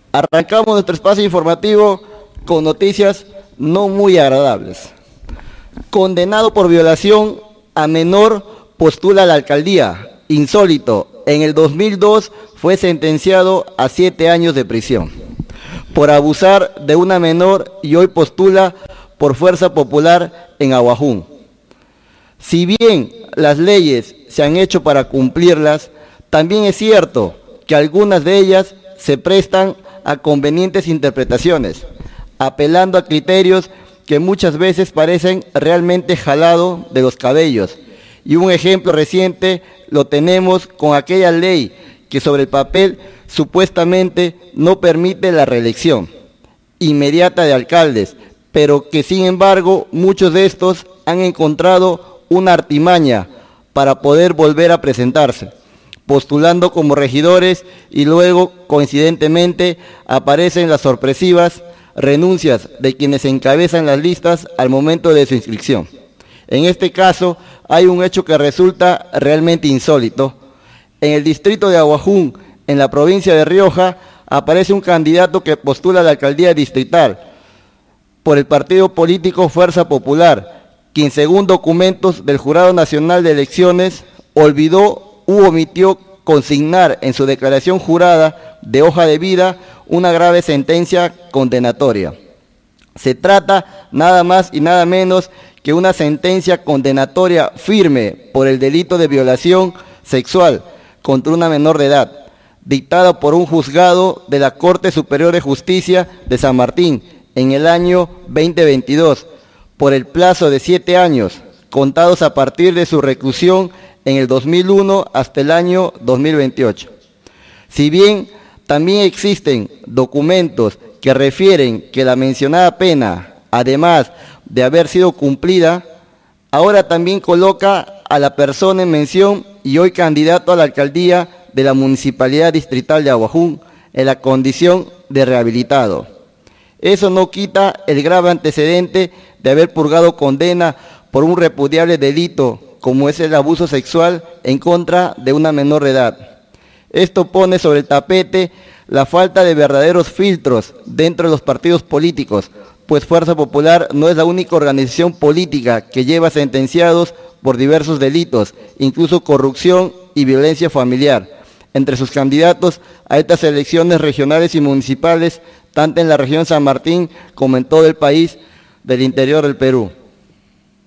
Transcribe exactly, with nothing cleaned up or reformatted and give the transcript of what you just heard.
Arrancamos nuestro espacio informativo con noticias no muy agradables. Condenado por violación a menor postula a la alcaldía. Insólito, en el dos mil dos fue sentenciado a siete años de prisión por abusar de una menor y hoy postula por Fuerza Popular en Aguajún. Si bien las leyes se han hecho para cumplirlas, también es cierto que algunas de ellas se prestan a convenientes interpretaciones, apelando a criterios que muchas veces parecen realmente jalado de los cabellos. Y un ejemplo reciente lo tenemos con aquella ley que sobre el papel supuestamente no permite la reelección inmediata de alcaldes, pero que sin embargo muchos de estos han encontrado una artimaña para poder volver a presentarse, postulando como regidores y luego, coincidentemente, aparecen las sorpresivas renuncias de quienes encabezan las listas al momento de su inscripción. En este caso, hay un hecho que resulta realmente insólito. En el distrito de Aguajún, en la provincia de Rioja, aparece un candidato que postula a la alcaldía distrital por el partido político Fuerza Popular, quien según documentos del Jurado Nacional de Elecciones olvidó u omitió consignar en su declaración jurada de hoja de vida una grave sentencia condenatoria. Se trata nada más y nada menos que una sentencia condenatoria firme por el delito de violación sexual contra una menor de edad, dictada por un juzgado de la Corte Superior de Justicia de San Martín en el año veinte veintidós, por el plazo de siete años, contados a partir de su reclusión en el dos mil uno hasta el año dos mil veintiocho. Si bien también existen documentos que refieren que la mencionada pena, además de haber sido cumplida, ahora también coloca a la persona en mención y hoy candidato a la alcaldía de la Municipalidad Distrital de Aguajún en la condición de rehabilitado. Eso no quita el grave antecedente de haber purgado condena por un repudiable delito como es el abuso sexual en contra de una menor de edad. Esto pone sobre el tapete la falta de verdaderos filtros dentro de los partidos políticos, pues Fuerza Popular no es la única organización política que lleva sentenciados por diversos delitos, incluso corrupción y violencia familiar, entre sus candidatos a estas elecciones regionales y municipales, tanto en la región San Martín como en todo el país del interior del Perú.